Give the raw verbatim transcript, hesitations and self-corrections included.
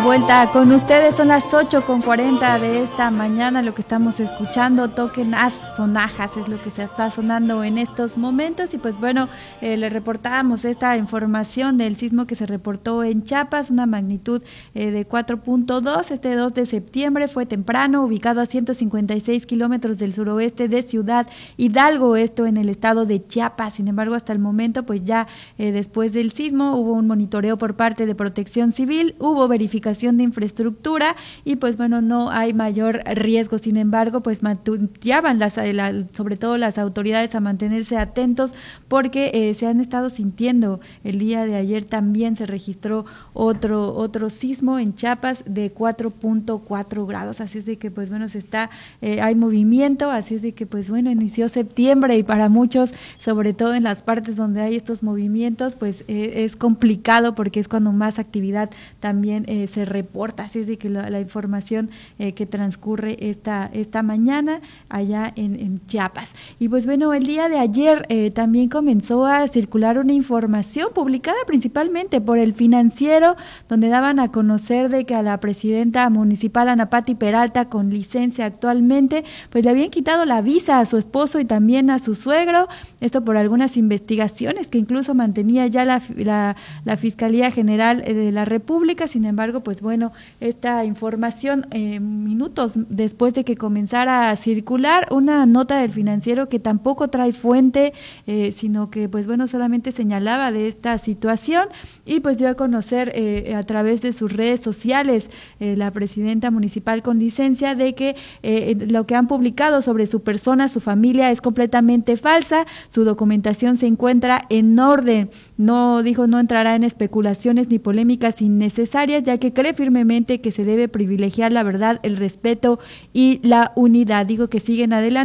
vuelta con ustedes, son las ocho con cuarenta de esta mañana. Lo que estamos escuchando, Toquen as sonajas, es lo que se está sonando en estos momentos. Y pues bueno, eh, le reportábamos esta información del sismo que se reportó en Chiapas, una magnitud eh, de cuatro punto dos, este dos de septiembre, fue temprano, ubicado a ciento cincuenta y seis kilómetros del suroeste de Ciudad Hidalgo, esto en el estado de Chiapas. Sin embargo, hasta el momento, pues ya eh, después del sismo hubo un monitoreo por parte de Protección Civil, hubo verificación de infraestructura y pues bueno, no hay mayor riesgo. Sin embargo, pues mantullaban las, la, sobre todo las autoridades a mantenerse atentos porque eh, se han estado sintiendo. El día de ayer también se registró otro otro sismo en Chiapas de cuatro punto cuatro grados, así es de que pues bueno, se está eh, hay movimiento, así es de que pues bueno, inició septiembre y para muchos, sobre todo en las partes donde hay estos movimientos, pues eh, es complicado porque es cuando más actividad también eh, se reporta, así es de que la, la información eh, que transcurre esta, esta mañana allá en, en Chiapas. Y pues bueno, el día de ayer eh, también comenzó a circular una información publicada principalmente por El Financiero, donde daban a conocer de que a la presidenta municipal Ana Pati Peralta, con licencia actualmente, pues le habían quitado la visa a su esposo y también a su suegro, esto por algunas investigaciones que incluso mantenía ya la, la, la Fiscalía General de la República. Sin embargo, pues bueno, esta información, eh, minutos después de que comenzara a circular una nota del Financiero que tampoco trae fuente, eh, sino que pues bueno, solamente señalaba de esta situación y pues dio a conocer eh, a través de sus redes sociales eh, la presidenta municipal con licencia de que eh, lo que han publicado sobre su persona, su familia, es completamente falsa, su documentación se encuentra en orden. No, dijo, no entrará en especulaciones ni polémicas innecesarias, ya que cree firmemente que se debe privilegiar la verdad, el respeto y la unidad. Digo que siguen adelante